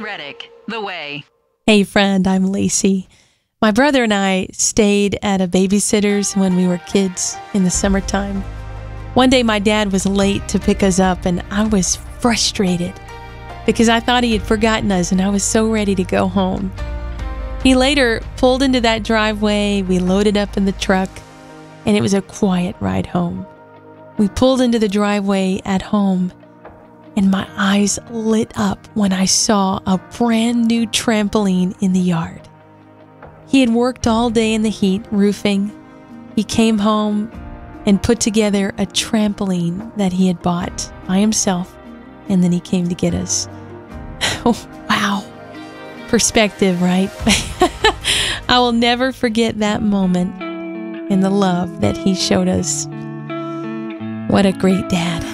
Reddick, The Way. Hey friend, I'm Lacey. My brother and I stayed at a babysitter's when we were kids in the summertime. One day my dad was late to pick us up and I was frustrated because I thought he had forgotten us and I was so ready to go home. He later pulled into that driveway, we loaded up in the truck, and it was a quiet ride home. We pulled into the driveway at home and my eyes lit up when I saw a brand new trampoline in the yard. He had worked all day in the heat, roofing. He came home and put together a trampoline that he had bought by himself, and then he came to get us. Wow. Perspective, right? I will never forget that moment and the love that he showed us. What a great dad.